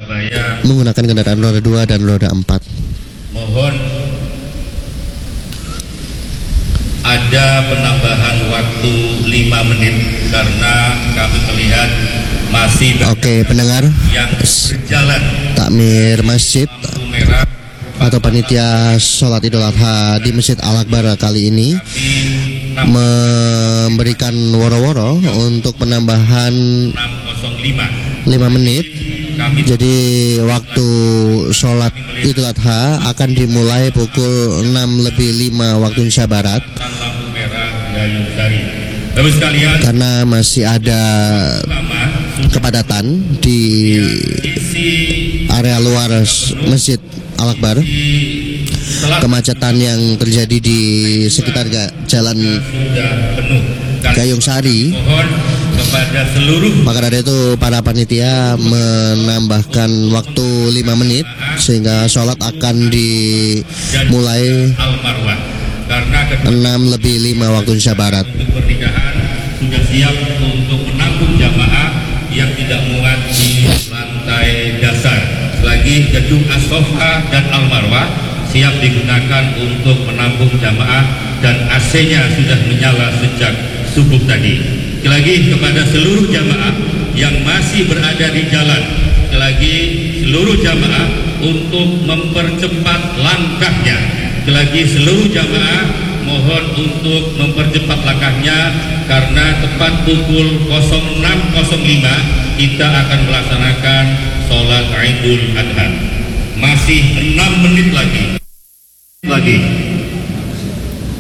menggunakan kendaraan roda 2 dan roda 4. Mohon ada penambahan waktu 5 menit karena kami melihat masih Oke, pendengar, yang berjalan takmir masjid merah atau panitia sholat Idul Adha di Masjid Al-Akbar kali ini memberikan woro-woro untuk penambahan 6.05. 5 menit. Jadi waktu sholat Idul Adha akan dimulai pukul 6:05 waktu Indonesia Barat. Lampu merah Gayung Sari. Bapak sekalian, Karena masih ada kepadatan di area luar Masjid Al-Akbar, kemacetan yang terjadi di sekitar jalan sudah penuh. Gayung Sari. Mohon kepada seluruh Maka dari itu para panitia menambahkan waktu 5 menit sehingga sholat akan dimulai Al-Marwah karena 6:05 waktu Indonesia Barat. untuk pernikahan sudah siap untuk menampung jamaah yang tidak muat di lantai dasar. Lagi gedung As-Sofa dan Al-Marwah siap digunakan untuk menampung jamaah dan AC-nya sudah menyala sejak subuh tadi. Lagi kepada seluruh jamaah yang masih berada di jalan, lagi seluruh jamaah untuk mempercepat langkahnya. Lagi seluruh jamaah mohon untuk mempercepat langkahnya karena tepat pukul 06.05 kita akan melaksanakan sholat Idul Adha. Masih 6 menit lagi.